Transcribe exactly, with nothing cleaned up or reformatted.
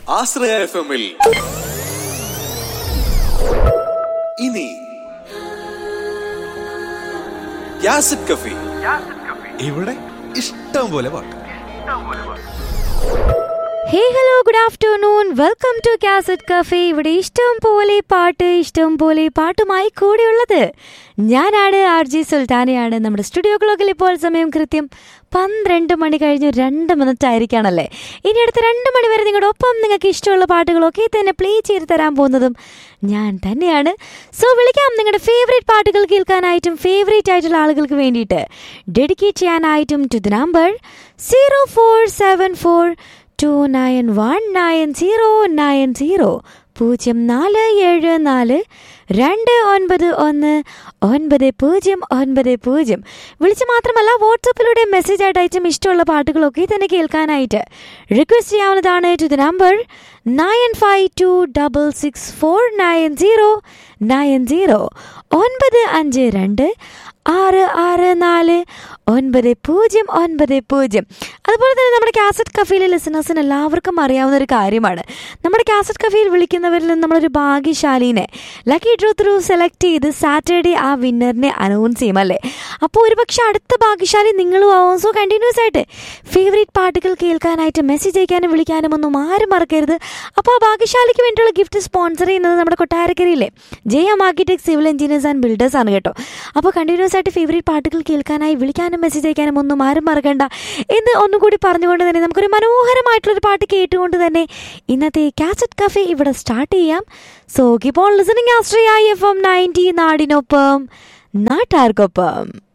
ആശ്രയ F എമ്മിൽ ഇനി യാസിഡ് കഫി. ഇവിടെ ഇഷ്ടം പോലെ പാട്ട്. ഹേ hello good afternoon, welcome to cassette cafe. ഇവിടെ ഇഷ്ടം പോലെ പാട്ട്, ഇഷ്ടം പോലെ പാട്ടുമായി കൂടെയുള്ളത് ഞാനാണ്, ആർ ജി സുൽത്താനയാണ്. നമ്മുടെ സ്റ്റുഡിയോ ക്ലോക്കിൽ ഇപ്പോൾ സമയം കൃത്യം പന്ത്രണ്ട് മണി കഴിഞ്ഞു രണ്ട് മിനിറ്റ് ആയിരിക്കാണല്ലേ. ഇനി അടുത്ത രണ്ട് മണി വരെ നിങ്ങളുടെ ഒപ്പം നിങ്ങൾക്ക് ഇഷ്ടമുള്ള പാട്ടുകളൊക്കെ തന്നെ പ്ലേ ചെയ്ത് തരാൻ പോകുന്നതും ഞാൻ തന്നെയാണ്. സോ വിളിക്കാം നിങ്ങളുടെ ഫേവറേറ്റ് പാട്ടുകൾ കേൾക്കാനായിട്ടും ഫേവറേറ്റ് ആയിട്ടുള്ള ആളുകൾക്ക് വേണ്ടിയിട്ട് ഡെഡിക്കേറ്റ് ചെയ്യാനായിട്ടും to the number zero four seven four to nine one nine zero nine zero പൂജ്യം നാല് ഏഴ് നാല് രണ്ട് ഒൻപത് ഒന്ന് ഒൻപത് പൂജ്യം ഒൻപത് പൂജ്യം. വിളിച്ച് മാത്രമല്ല വാട്സപ്പിലൂടെ മെസ്സേജ് ആയിട്ട് അയച്ചും ഇഷ്ടമുള്ള പാട്ടുകളൊക്കെ തന്നെ കേൾക്കാനായിട്ട് റിക്വസ്റ്റ് ചെയ്യാവുന്നതാണ് to the number nine five to double six four nine zero nine zero ഒൻപത് അഞ്ച് രണ്ട് ആറ് ആറ് നാല് ഒൻപത് പൂജ്യം ഒൻപത് പൂജ്യം. അതുപോലെ തന്നെ നമ്മുടെ കാസറ്റ് കഫയിലെ ലിസണേഴ്സിന് എല്ലാവർക്കും അറിയാവുന്ന ഒരു കാര്യമാണ്, നമ്മുടെ കാസറ്റ് കഫയിൽ വിളിക്കുന്നവരിൽ നിന്ന് നമ്മളൊരു ഭാഗ്യശാലിനെ ലക്കി ഡ്രോ ത്രൂ സെലക്ട് ചെയ്ത് സാറ്റർഡേ ആ വിന്നറിനെ അനൗൺസ് ചെയ്യും അല്ലേ. അപ്പോൾ ഒരുപക്ഷെ അടുത്ത ഭാഗ്യശാലി നിങ്ങളും ആവും. സോ കണ്ടിന്യൂസ് ആയിട്ട് ഫേവറേറ്റ് പാട്ടുകൾ കേൾക്കാനായിട്ട് മെസ്സേജ് അയക്കാനും വിളിക്കാനും ഒന്നും ആരും മറക്കരുത്. അപ്പോൾ ആ ഭാഗ്യശാലിക്ക് വേണ്ടിയുള്ള ഗിഫ്റ്റ് സ്പോൺസർ ചെയ്യുന്നത് നമ്മുടെ കൊട്ടാരക്കരയിലെ J M architect civil engineers and builders ആണ് കേട്ടോ. അപ്പോൾ കണ്ടിന്യൂസ് ആയിട്ട് ഫേവറേറ്റ് പാട്ടുകൾ കേൾക്കാനായി വിളിക്കാനും മെസ്സേജ് അയക്കാനും ഒന്നും ആരും മറക്കണ്ട എന്ന് ഒന്നുകൂടി പറഞ്ഞുകൊണ്ട് തന്നെ നമുക്കൊരു മനോഹരമായിട്ടുള്ളൊരു പാട്ട് കേട്ടുകൊണ്ട് തന്നെ ഇന്നത്തെ കാസറ്റ് കഫേ ഇവിടെ സ്റ്റാർട്ട് ചെയ്യാം. So keep on listening Ashraya F M ninety, നാടിനൊപ്പം നാട്ടാർക്കൊപ്പം.